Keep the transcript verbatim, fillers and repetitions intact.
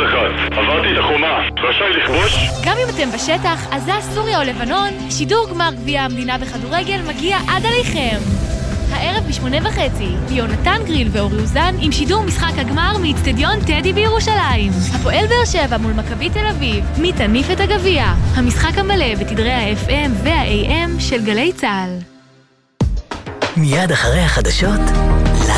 אחד, עברתי את החומה, רשאי לכבוש? גם אם אתם בשטח, עזה, סוריה או לבנון, שידור גמר גביע המדינה בכדורגל מגיע עד עליכם. הערב בשמונה וחצי, יונתן גריל ואורי אוזן עם שידור משחק הגמר מאצטדיון טדי בירושלים. הפועל באר שבע מול מכבי תל אביב, מי תניף את הגביע. המשחק המלא בתדרי ה-אף אם וה-איי אם של גלי צהל. מיד אחרי החדשות